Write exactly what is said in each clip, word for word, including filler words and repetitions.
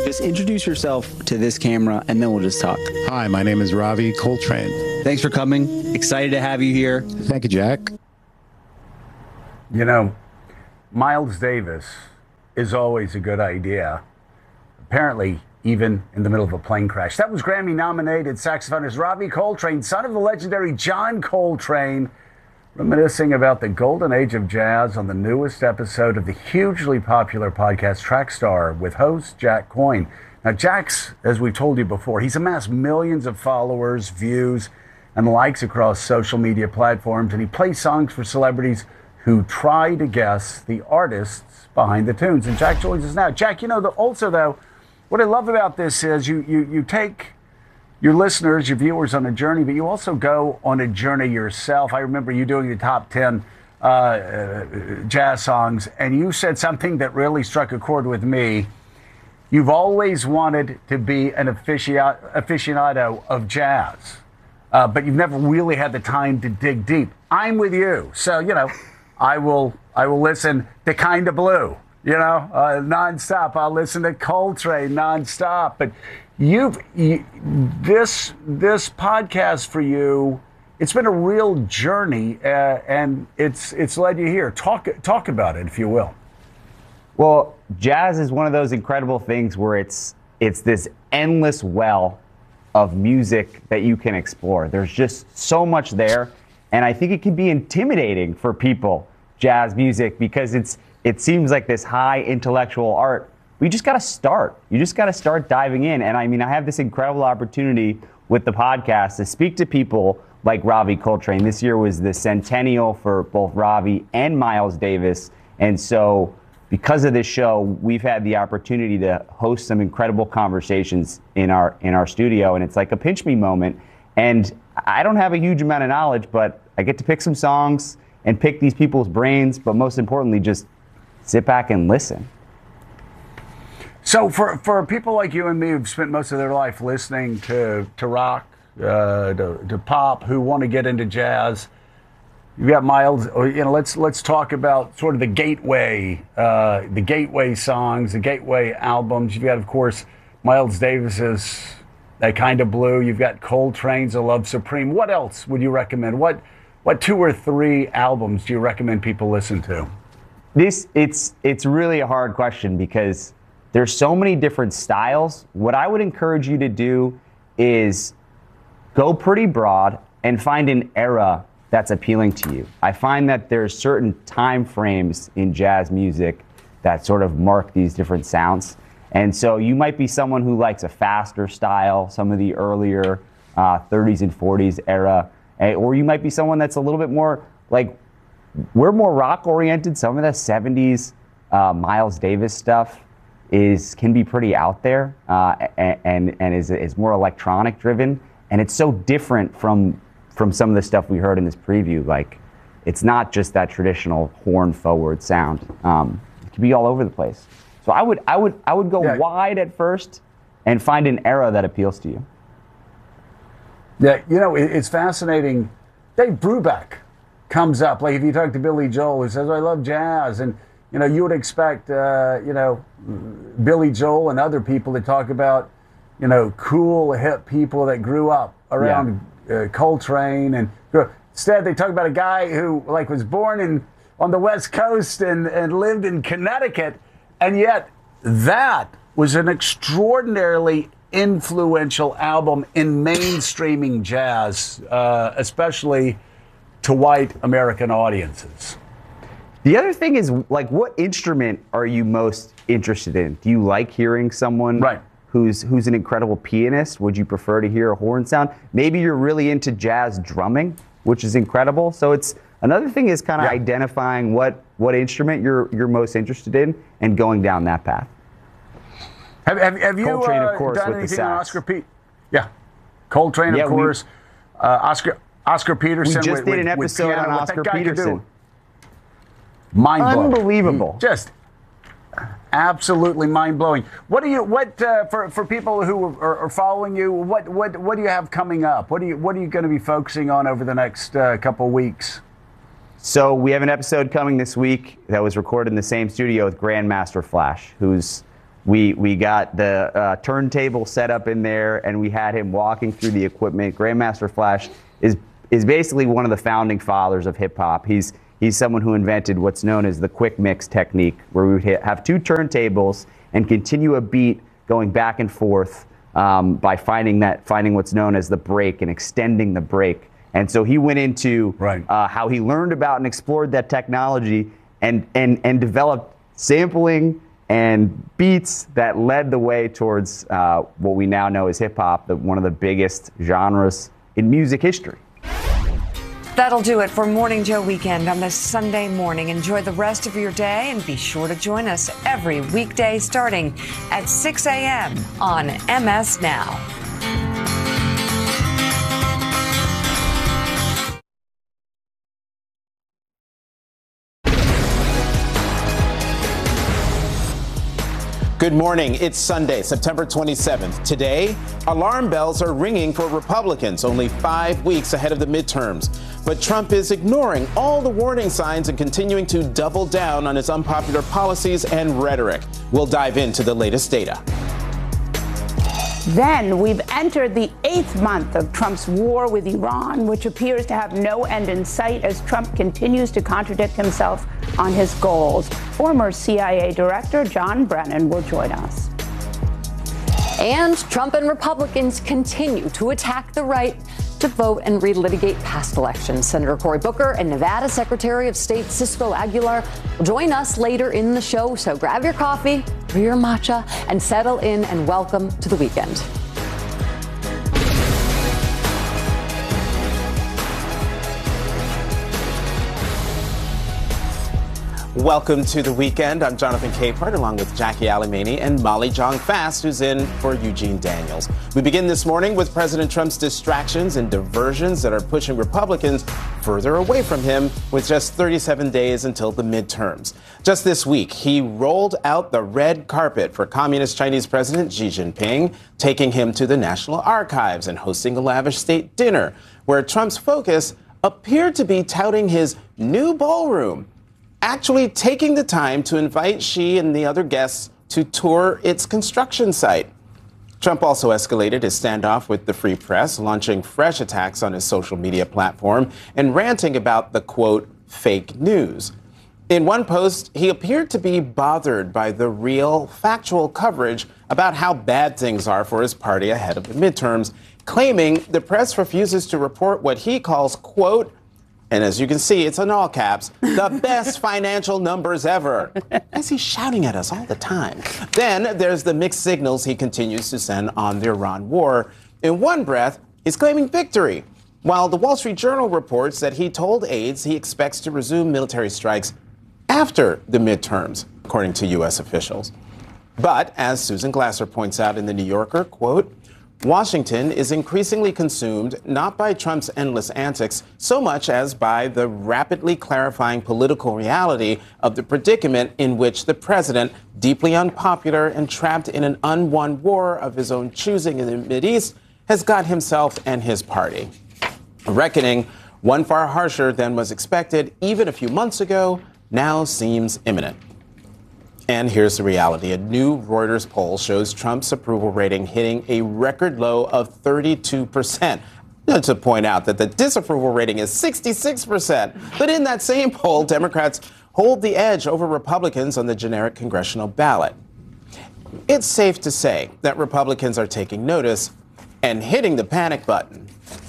Just introduce yourself to this camera, and then we'll just talk. Hi, my name is Ravi Coltrane. Thanks for coming. Excited to have you here. Thank you, Jack. You know, Miles Davis is always a good idea. Apparently, even in the middle of a plane crash. That was Grammy-nominated saxophonist Ravi Coltrane, son of the legendary John Coltrane, reminiscing about the golden age of jazz on the newest episode of the hugely popular podcast Trackstar with host Jack Coyne. Now, Jack's, as we've told you before, he's amassed millions of followers, views, and likes across social media platforms, and he plays songs for celebrities who try to guess the artists behind the tunes. And Jack joins us now. Jack, you know, the, also, though, what I love about this is you, you, you take your listeners, your viewers on a journey, but you also go on a journey yourself. I remember you doing the top ten uh, uh, jazz songs, and you said something that really struck a chord with me. You've always wanted to be an aficio- aficionado of jazz, uh, but you've never really had the time to dig deep. I'm with you. So, you know, I will I will listen to Kinda Blue, you know, uh, nonstop. I'll listen to Coltrane nonstop. But you've you, this this podcast for you, it's been a real journey, uh, and it's it's led you here. Talk talk about it, if you will. Well, jazz is one of those incredible things where it's it's this endless well of music that you can explore. There's just so much there, and I think it can be intimidating for people, jazz music, because it's it seems like this high intellectual art. We just got to start. You just got to start diving in. And I mean, I have this incredible opportunity with the podcast to speak to people like Ravi Coltrane. This year was the centennial for both Ravi and Miles Davis. And so because of this show, we've had the opportunity to host some incredible conversations in our in our studio. And it's like a pinch me moment. And I don't have a huge amount of knowledge, but I get to pick some songs and pick these people's brains. But most importantly, just sit back and listen. So for, for people like you and me who've spent most of their life listening to, to rock, uh, to, to pop, who want to get into jazz, you've got Miles, you know, let's let's talk about sort of the gateway, uh, the gateway songs, the gateway albums. You've got, of course, Miles Davis's That Kinda Blue. You've got Coltrane's A Love Supreme. What else would you recommend? What what two or three albums do you recommend people listen to? This it's it's really a hard question because there's so many different styles. What I would encourage you to do is go pretty broad and find an era that's appealing to you. I find that there's certain time frames in jazz music that sort of mark these different sounds. And so you might be someone who likes a faster style, some of the earlier uh, thirties and forties era, or you might be someone that's a little bit more like, we're more rock oriented. Some of the seventies uh, Miles Davis stuff is can be pretty out there uh, and and is is more electronic driven, and it's so different from from some of the stuff we heard in this preview. Like, it's not just that traditional horn forward sound. Um, it can be all over the place. So I would I would I would go yeah. wide at first and find an era that appeals to you. Yeah, you know, it's fascinating. Dave Brubeck comes up. Like, if you talk to Billy Joel, he says, I love jazz. And, you know, you would expect, uh, you know, Billy Joel and other people to talk about, you know, cool, hip people that grew up around yeah. uh, Coltrane. And instead, they talk about a guy who, like, was born in on the West Coast and, and lived in Connecticut. And yet, that was an extraordinarily influential album in mainstreaming jazz, uh, especially to white American audiences. The other thing is, like, what instrument are you most interested in? Do you like hearing someone right. who's who's an incredible pianist? Would you prefer to hear a horn sound? Maybe you're really into jazz drumming, which is incredible. So it's another thing is kind of yeah. identifying what what instrument you're you're most interested in and going down that path. Have, have, have you Coltrane, uh, of course, done with anything the on sax. Oscar Pete? Yeah, Coltrane, yeah, of course. We, uh, Oscar Oscar Peterson. We just with, did an with, episode with piano, on what Oscar that guy Peterson. could do. Mind-blowing. Unbelievable. Just absolutely mind-blowing. What do you what uh, for for people who are, are following you? What what what do you have coming up? What do you what are you going to be focusing on over the next uh, couple of weeks? So we have an episode coming this week that was recorded in the same studio with Grandmaster Flash, who's We we got the uh, turntable set up in there, and we had him walking through the equipment. Grandmaster Flash is is basically one of the founding fathers of hip hop. He's he's someone who invented what's known as the quick mix technique, where we would hit, have two turntables and continue a beat going back and forth um, by finding that finding what's known as the break and extending the break. And so he went into right. uh, how he learned about and explored that technology and and and developed sampling and beats that led the way towards uh, what we now know as hip-hop, the, one of the biggest genres in music history. That'll do it for Morning Joe Weekend on this Sunday morning. Enjoy the rest of your day and be sure to join us every weekday starting at six a.m. on M S Now. Good morning. It's Sunday, September twenty-seventh. Today, alarm bells are ringing for Republicans only five weeks ahead of the midterms. But Trump is ignoring all the warning signs and continuing to double down on his unpopular policies and rhetoric. We'll dive into the latest data. Then we've entered the eighth month of Trump's war with Iran, which appears to have no end in sight as Trump continues to contradict himself on his goals. Former C I A Director John Brennan will join us. And Trump and Republicans continue to attack the right to vote and relitigate past elections. Senator Cory Booker and Nevada Secretary of State Cisco Aguilar will join us later in the show. So grab your coffee or your matcha and settle in, and welcome to the weekend. Welcome to the weekend. I'm Jonathan Capehart, along with Jackie Alemany and Molly Jong-Fast, who's in for Eugene Daniels. We begin this morning with President Trump's distractions and diversions that are pushing Republicans further away from him with just thirty-seven days until the midterms. Just this week, he rolled out the red carpet for Communist Chinese President Xi Jinping, taking him to the National Archives and hosting a lavish state dinner, where Trump's focus appeared to be touting his new ballroom, actually taking the time to invite Xi and the other guests to tour its construction site. Trump also escalated his standoff with the Free Press, launching fresh attacks on his social media platform and ranting about the, quote, fake news. In one post, he appeared to be bothered by the real, factual coverage about how bad things are for his party ahead of the midterms, claiming the press refuses to report what he calls, quote, and as you can see, it's in all caps, the best financial numbers ever. As he's shouting at us all the time. Then there's the mixed signals he continues to send on the Iran war. In one breath, he's claiming victory, while the Wall Street Journal reports that he told aides he expects to resume military strikes after the midterms, according to U S officials. But as Susan Glasser points out in The New Yorker, quote, Washington is increasingly consumed not by Trump's endless antics so much as by the rapidly clarifying political reality of the predicament in which the president, deeply unpopular and trapped in an unwon war of his own choosing in the Mideast, has got himself and his party. A reckoning, one far harsher than was expected even a few months ago, now seems imminent. And here's the reality. A new Reuters poll shows Trump's approval rating hitting a record low of thirty-two percent. To point out that the disapproval rating is sixty-six percent. But in that same poll, Democrats hold the edge over Republicans on the generic congressional ballot. It's safe to say that Republicans are taking notice and hitting the panic button.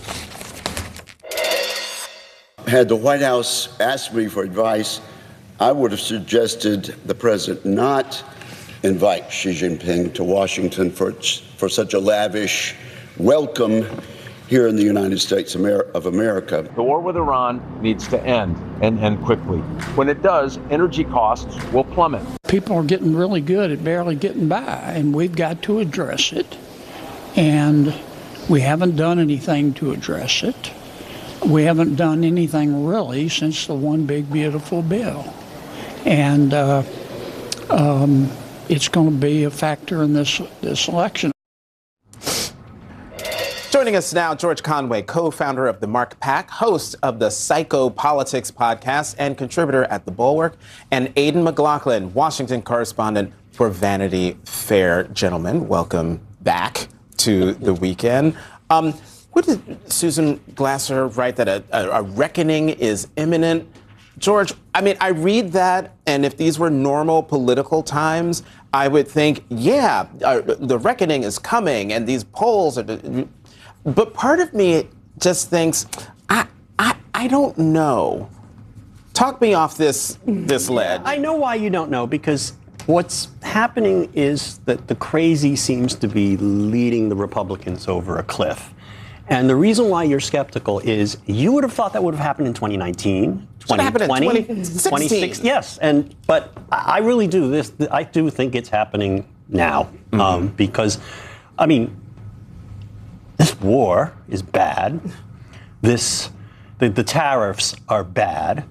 Had the White House asked me for advice, I would have suggested the president not invite Xi Jinping to Washington for, for such a lavish welcome here in the United States of America. The war with Iran needs to end, and end quickly. When it does, energy costs will plummet. People are getting really good at barely getting by, and we've got to address it. And we haven't done anything to address it. We haven't done anything really since the One Big Beautiful Bill. And uh, um, it's going to be a factor in this, this election. Joining us now, George Conway, co-founder of the Mark Pack, host of the Psycho-Politics podcast and contributor at The Bulwark, and Aidan McLaughlin, Washington correspondent for Vanity Fair. Gentlemen, welcome back to the weekend. Um, what did Susan Glasser write, that a, a, a reckoning is imminent? George, I mean, I read that, and if these were normal political times, I would think, yeah, uh, the reckoning is coming, and these polls are... But part of me just thinks, I, I, I don't know. Talk me off this, this ledge. I know why you don't know, because what's happening is that the crazy seems to be leading the Republicans over a cliff. And the reason why you're skeptical is you would have thought that would have happened in twenty nineteen, twenty twenty, twenty sixteen. Yes, and but I really do this. I do think it's happening now, mm-hmm. um, because, I mean, this war is bad. This, the, the tariffs are bad.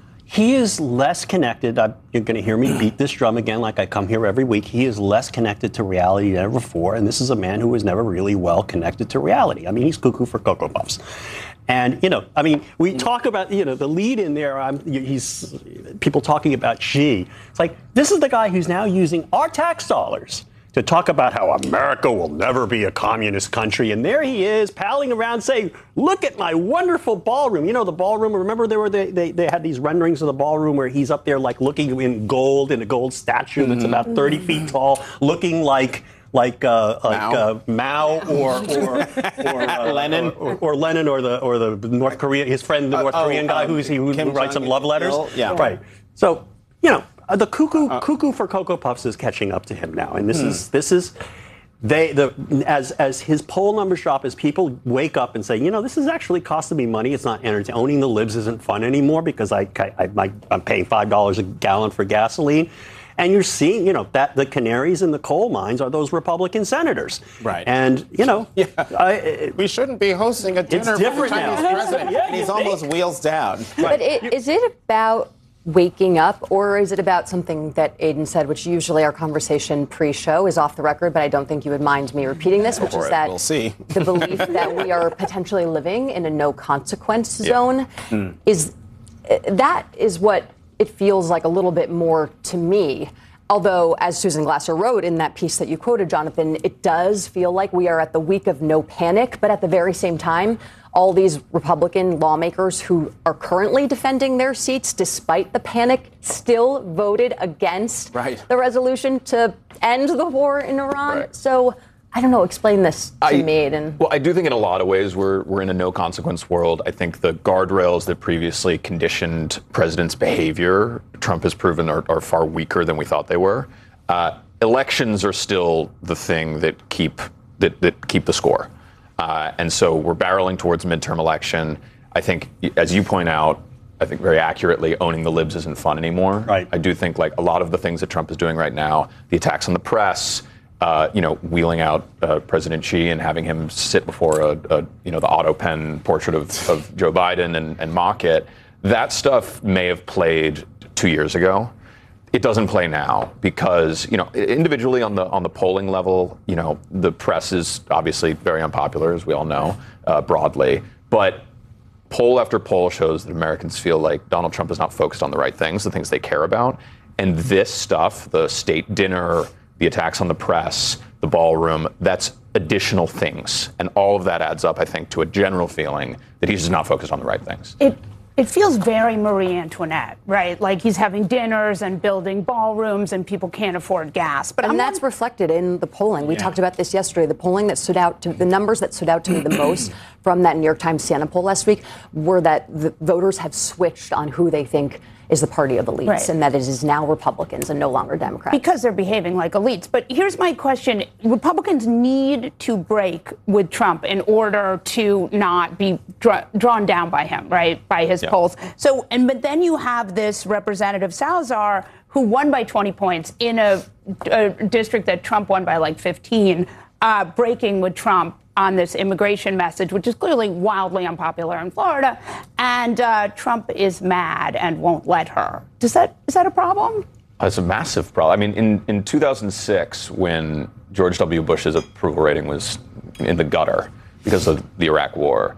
He is less connected. I, you're going to hear me beat this drum again like I come here every week. He is less connected to reality than ever before. And this is a man who was never really well connected to reality. I mean, he's cuckoo for Cocoa Puffs. And, you know, I mean, we talk about, you know, the lead in there, um, he's people talking about Xi. It's like, this is the guy who's now using our tax dollars to talk about how America will never be a communist country. And there he is, palling around saying, look at my wonderful ballroom. You know, the ballroom, remember there were they, they, they had these renderings of the ballroom where he's up there like looking in gold, in a gold statue that's about thirty feet tall, looking like like uh, like Mao, uh, Mao or or, or uh, Lenin or, or, or Lenin or the or the North Korea, his friend, the North uh, Korean oh, guy um, who's he who Kim writes some love letters. Yeah. Right. So, you know, Uh, the cuckoo, uh, cuckoo for Cocoa Puffs is catching up to him now, and this hmm. is this is they the as as his poll numbers drop, as people wake up and say, you know, this is actually costing me money. It's not entertaining. Owning the libs isn't fun anymore because I, I, I I'm paying five dollars a gallon for gasoline, and you're seeing, you know, that the canaries in the coal mines are those Republican senators, right? And you know, yeah, I, we shouldn't be hosting a dinner it's different for the Chinese now. president, yeah, and he's think. almost wheels down. Right. But it, is it about waking up, or is it about something that Aiden said, which usually our conversation pre-show is off the record, but I don't think you would mind me repeating this, which is that we'll see. the belief that we are potentially living in a no-consequence yeah. zone mm. is that is what it feels like a little bit more to me. Although, as Susan Glasser wrote in that piece that you quoted, Jonathan, it does feel like we are at the week of no panic, but at the very same time, all these Republican lawmakers who are currently defending their seats despite the panic still voted against right. the resolution to end the war in Iran. Right. So, I don't know, explain this to I, me. And well, I do think in a lot of ways we're, we're in a no-consequence world. I think the guardrails that previously conditioned presidents' behavior, Trump has proven are, are far weaker than we thought they were. Uh, elections are still the thing that keep that, that keep the score. Uh, and so we're barreling towards a midterm election. I think, as you point out, I think very accurately, owning the libs isn't fun anymore. Right. I do think like a lot of the things that Trump is doing right now, the attacks on the press, uh, you know, wheeling out uh, President Xi and having him sit before a, a you know, the auto pen portrait of, of Joe Biden and, and mock it, that stuff may have played two years ago. It doesn't play now because, you know, individually on the on the polling level, you know, the press is obviously very unpopular, as we all know, uh, broadly. But poll after poll shows that Americans feel like Donald Trump is not focused on the right things, the things they care about. And this stuff, the state dinner, the attacks on the press, the ballroom, that's additional things. And all of that adds up, I think, to a general feeling that he's just not focused on the right things. It It feels very Marie Antoinette, right? Like he's having dinners and building ballrooms and people can't afford gas. But and I'm that's not... reflected in the polling. We yeah. talked about this yesterday. The polling that stood out to the numbers that stood out to me the most from that New York Times Siena poll last week were that the voters have switched on who they think is the party of elites, right. and that it is now Republicans and no longer Democrats. Because they're behaving like elites. But here's my question. Republicans need to break with Trump in order to not be dra- drawn down by him, right, by his yeah. polls. So, and but then you have this Representative Salazar who won by twenty points in a, a district that Trump won by like fifteen, uh, breaking with Trump on this immigration message, which is clearly wildly unpopular in Florida, and uh, Trump is mad and won't let her. Does that is that a problem? It's a massive problem. I mean, in, in two thousand six, when George W. Bush's approval rating was in the gutter because of the Iraq War,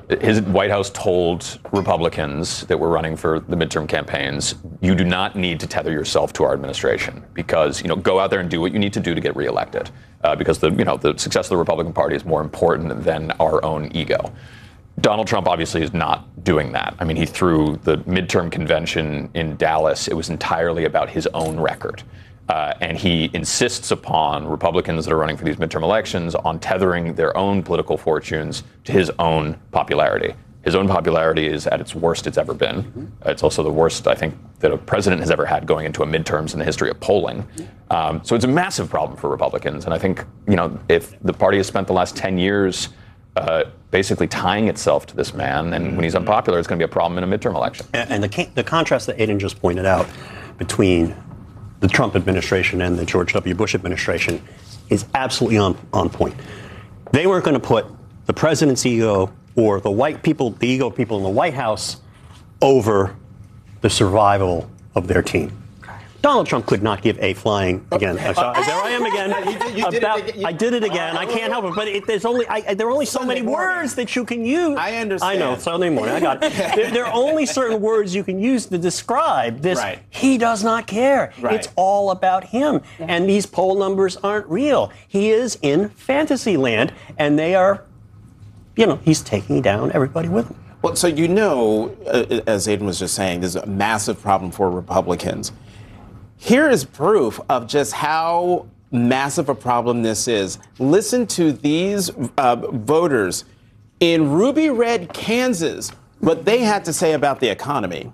his White House told Republicans that were running for the midterm campaigns, you do not need to tether yourself to our administration because, you know, go out there and do what you need to do to get reelected. Uh, because the, you know, the success of the Republican Party is more important than our own ego. Donald Trump obviously is not doing that. I mean, he threw the midterm convention in Dallas. It was entirely about his own record. Uh, and he insists upon Republicans that are running for these midterm elections on tethering their own political fortunes to his own popularity. His own popularity is at its worst it's ever been. Mm-hmm. It's also the worst, I think, that a president has ever had going into a midterms in the history of polling. Um, so it's a massive problem for Republicans. And I think, you know, if the party has spent the last ten years uh, basically tying itself to this man, and when he's unpopular, it's going to be a problem in a midterm election. And, and the, the contrast that Aidan just pointed out between the Trump administration and the George W. Bush administration is absolutely on, on point. They weren't going to put the president's ego or the white people, the ego of people in the White House over the survival of their team. Donald Trump could not give a flying again. I saw, there I am again. You did, you did about, it again. I did it again. I can't help it. But it, there's only I, there are only so Sunday many morning. words that you can use. I understand. I know. Sunday morning. I got it. there, there are only certain words you can use to describe this. Right. He does not care. Right. It's all about him. Yeah. And these poll numbers aren't real. He is in fantasy land, and they are, you know, he's taking down everybody with him. Well, so you know, uh, as Aidan was just saying, there's a massive problem for Republicans. Here is proof of just how massive a problem this is. Listen to these uh, voters in Ruby Red, Kansas, what they had to say about the economy.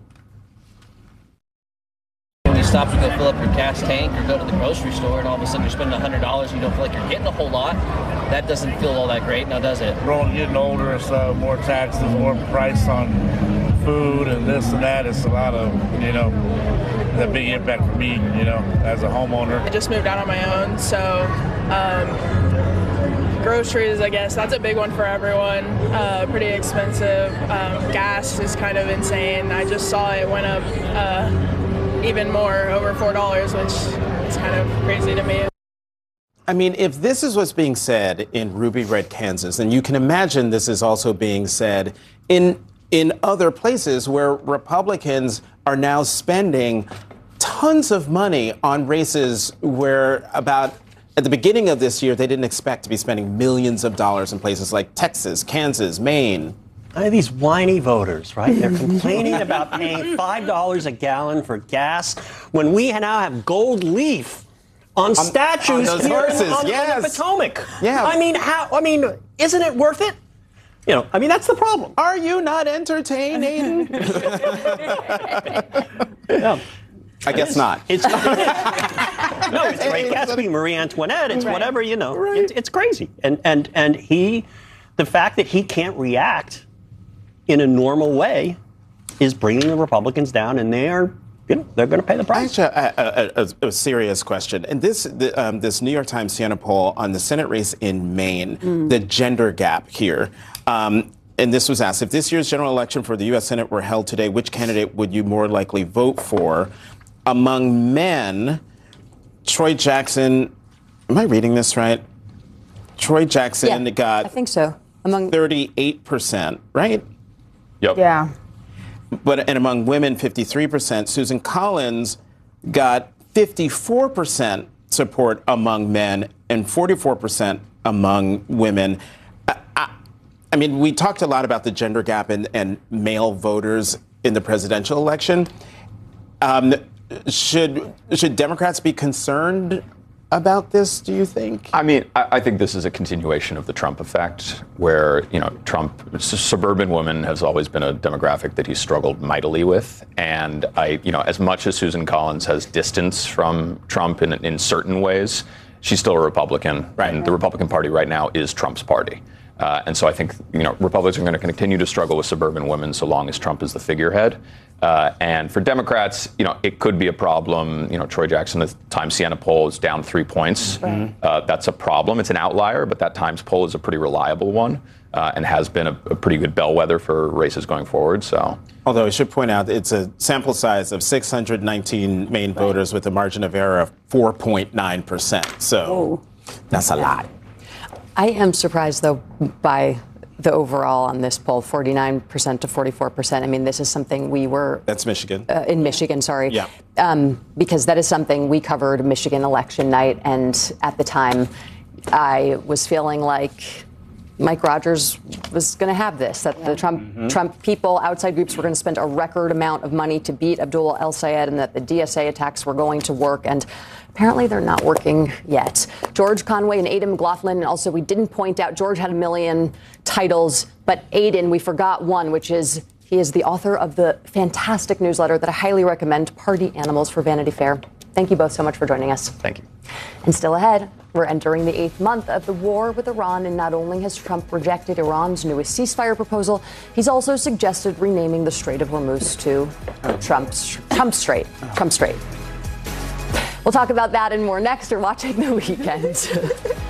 When you stop to go fill up your gas tank or go to the grocery store and all of a sudden you're spending one hundred dollars and you don't feel like you're getting a whole lot, that doesn't feel all that great now, does it? Growing, getting older, it's uh, more taxes, more price on food and this and that. It's a lot of, you know, a big impact for me, you know, as a homeowner. I just moved out on my own, so um, groceries, I guess, that's a big one for everyone. Uh, pretty expensive. Um, gas is kind of insane. I just saw it went up uh, even more, over four dollars, which is kind of crazy to me. I mean, if this is what's being said in Ruby Red, Kansas, then you can imagine this is also being said in in other places where Republicans are now spending tons of money on races where about at the beginning of this year, they didn't expect to be spending millions of dollars in places like Texas, Kansas, Maine. I have these whiny voters, right? They're complaining about paying five dollars a gallon for gas when we now have gold leaf on statues on those here horses, on, yes. on the Potomac. Yeah. I mean, how? I mean, isn't it worth it? You know, I mean, that's the problem. Are you not entertained, Aidan? Yeah. I guess not. It's no, it's Great Gatsby, Marie Antoinette. It's Right. whatever, you know. Right. It's, it's crazy, and and and he, the fact that he can't react in a normal way, is bringing the Republicans down, and they are, you know, they're going to pay the price. Actually, a, a, a, a serious question, and this the, um, this New York Times Siena poll on the Senate race in Maine, mm. the gender gap here. Um, and this was asked, if this year's general election for the U S Senate were held today, which candidate would you more likely vote for? Among men, Troy Jackson, am I reading this right? Troy Jackson yeah, got I think so. Among thirty-eight percent, right? Yep. Yeah. But and among women, fifty-three percent. Susan Collins got fifty-four percent support among men and forty-four percent among women. I, I, I mean, we talked a lot about the gender gap and, and male voters in the presidential election. Um, should should Democrats be concerned about this, do you think? I mean, I, I think this is a continuation of the Trump effect, where, you know, Trump, s- suburban women has always been a demographic that he's struggled mightily with. And I, you know, as much as Susan Collins has distance from Trump in, in certain ways, she's still a Republican. Right. And the Republican Party right now is Trump's party. Uh, and so I think, you know, Republicans are going to continue to struggle with suburban women so long as Trump is the figurehead. Uh, and for Democrats, you know, it could be a problem. You know, Troy Jackson, the Times Siena poll is down three points. Mm-hmm. Uh, that's a problem. It's an outlier, but that Times poll is a pretty reliable one uh, and has been a, a pretty good bellwether for races going forward. So, although I should point out, it's a sample size of six hundred nineteen Maine right. voters with a margin of error of four point nine percent. So oh. that's a lot. I am surprised, though, by the overall on this poll, forty-nine percent to forty-four percent. I mean, this is something we were... That's Michigan. Uh, in Michigan, sorry. Yeah. Um, because that is something we covered Michigan election night. And at the time, I was feeling like Mike Rogers was going to have this, that the Trump mm-hmm. Trump people, outside groups were going to spend a record amount of money to beat Abdullah el-Sayed, and that the D S A attacks were going to work. And apparently they're not working yet. George Conway and Aidan McLaughlin, and also we didn't point out, George had a million titles, but Aidan, we forgot one, which is he is the author of the fantastic newsletter that I highly recommend, Party Animals, for Vanity Fair. Thank you both so much for joining us. Thank you. And still ahead, we're entering the eighth month of the war with Iran, and not only has Trump rejected Iran's newest ceasefire proposal, he's also suggested renaming the Strait of Hormuz to Trump's Trump Strait. Trump Strait. We'll talk about that and more next. You're watching The Weekend.